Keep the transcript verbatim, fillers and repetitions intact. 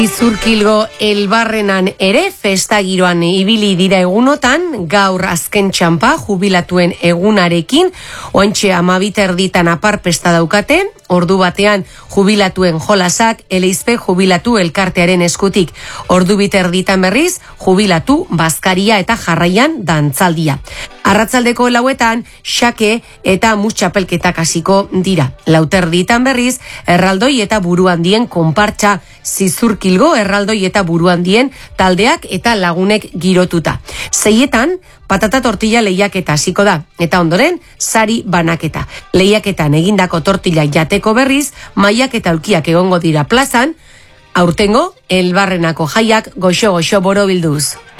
Izurkilgo Elbarrenan ere festa giroan ibili dira egunotan, gaur azken txampa jubilatuen egunarekin, ointxe amabiterditan aparpesta daukate, ordu batean jubilatuen jolasak Eleizpe jubilatu elkartearen eskutik. Ordu biterditan berriz, jubilatu bazkaria eta jarraian dantzaldia. Arratzaldeko lauetan, xake eta mutxapelketak hasiko dira. Lauterditan berriz, erraldoi eta buruandien konpartxa Zizurkilgo erraldoi eta buruandien taldeak eta lagunek girotuta. Seietan, patata tortilla lehiaketa hasiko da, eta ondoren, sari banaketa. Lehiaketan egindako tortilla jateko berriz, mailak eta aulkiak egongo dira plazan, aurtengo Elbarrenako jaiak goxo-goxo borobilduz.